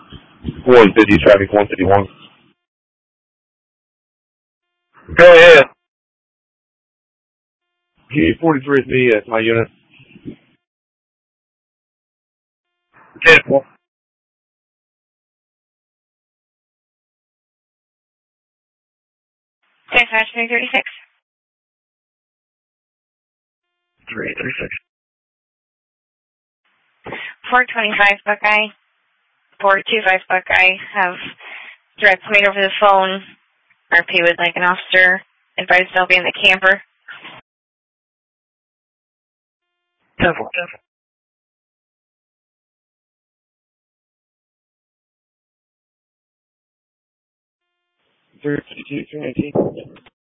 150 traffic, 151. Go ahead. G43 is me, that's my unit. 10-4. 336. 336. 425 Buckeye. 425 Buckeye have threats made over the phone. RP would like an officer advised they'll be in the camper. 10-4. 352, 319.